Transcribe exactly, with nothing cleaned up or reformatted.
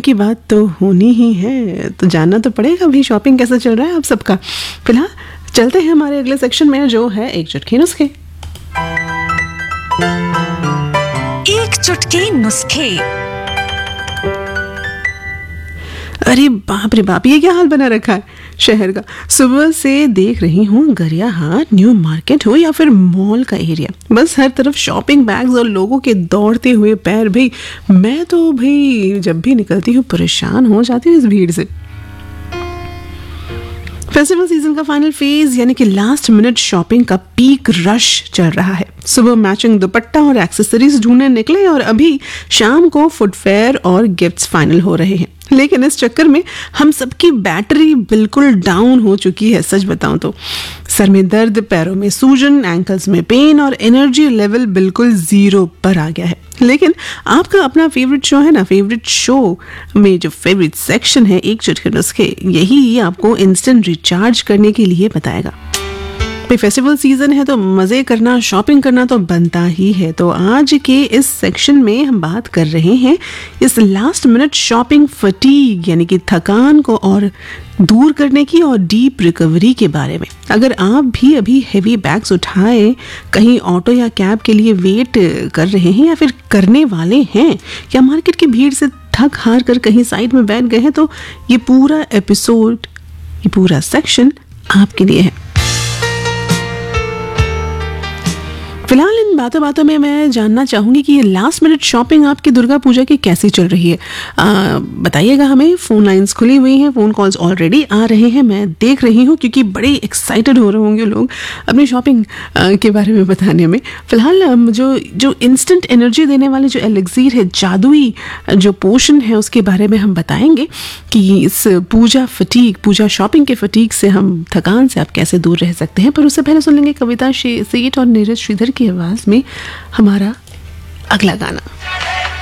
की बात तो होनी ही है, तो जानना तो पड़ेगा अभी शॉपिंग कैसा चल रहा है आप सबका। फिलहाल चलते हैं हमारे अगले सेक्शन में जो है एक चुटकी नुस्खे। एक चुटकी नुस्खे। अरे बाप रे बाप, ये क्या हाल बना रखा है शहर का। सुबह से देख रही हूँ गरियाहाट, न्यू मार्केट हो या फिर मॉल का एरिया, बस हर तरफ शॉपिंग बैग्स और लोगों के दौड़ते हुए पैर। भाई मैं तो भाई जब भी निकलती हूँ परेशान हो जाती हूँ इस भीड़ से। फेस्टिवल सीजन का फाइनल फेज यानी कि लास्ट मिनट शॉपिंग का पीक रश चल रहा है। सुबह मैचिंग दुपट्टा और एक्सेसरीज ढूंढने निकले और अभी शाम को फुटवेयर और गिफ्ट्स फाइनल हो रहे हैं। लेकिन इस चक्कर में हम सबकी बैटरी बिल्कुल डाउन हो चुकी है। सच बताऊं तो सर में दर्द, पैरों में सूजन, एंकल्स में पेन और एनर्जी लेवल बिल्कुल जीरो पर आ गया है। लेकिन आपका अपना फेवरेट शो है ना, फेवरेट शो में जो फेवरेट सेक्शन है एक चुटकी नुस्खे, यही आपको इंस्टेंट रिचार्ज करने के लिए बताएगा। भाई फेस्टिवल सीजन है तो मजे करना, शॉपिंग करना तो बनता ही है। तो आज के इस सेक्शन में हम बात कर रहे हैं इस लास्ट मिनट शॉपिंग फटीग यानी कि थकान को और दूर करने की और डीप रिकवरी के बारे में। अगर आप भी अभी हेवी बैग्स उठाए कहीं ऑटो या कैब के लिए वेट कर रहे हैं या फिर करने वाले हैं, या मार्केट की भीड़ से थक हार कर कहीं साइड में बैठ गए हैं, तो ये पूरा एपिसोड, ये पूरा सेक्शन आपके लिए है। फिलहाल इन बातों बातों में मैं जानना चाहूँगी कि ये लास्ट मिनट शॉपिंग आपकी दुर्गा पूजा की कैसी चल रही है। आ, बताइएगा हमें। फ़ोन लाइंस खुली हुई हैं, फ़ोन कॉल्स ऑलरेडी आ रहे हैं, मैं देख रही हूँ, क्योंकि बड़े एक्साइटेड हो रहे होंगे लोग अपनी शॉपिंग के बारे में बताने में। फ़िलहाल जो जो इंस्टेंट एनर्जी देने वाले जो एलिक्सीर है, जादुई जो पोशन है, उसके बारे में हम बताएंगे कि इस पूजा फटीक, पूजा शॉपिंग के फटीक से हम, थकान से आप कैसे दूर रह सकते हैं। पर उससे पहले सुन लेंगे कविता सेठ और नीरज श्रीधर की आवाज़ में हमारा अगला गाना।